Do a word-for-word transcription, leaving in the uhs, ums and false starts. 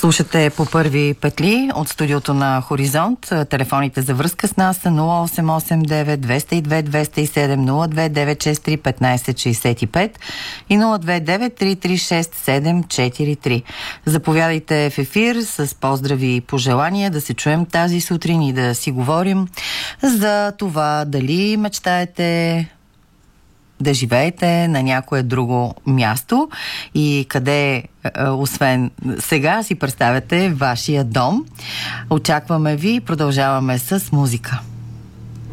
Слушате по първи петли от студиото на Хоризонт. Телефоните за връзка с нас са нула осем осем девет двеста и две двеста и седем, нула две девет шест три петнайсет шейсет и пет и нула две девет три три шест седем четири три. Заповядайте в ефир с поздрави и пожелания да се чуем тази сутрин и да си говорим за това дали мечтаете да живеете на някое друго място и къде, освен сега, си представяте вашия дом. Очакваме ви, продължаваме с музика.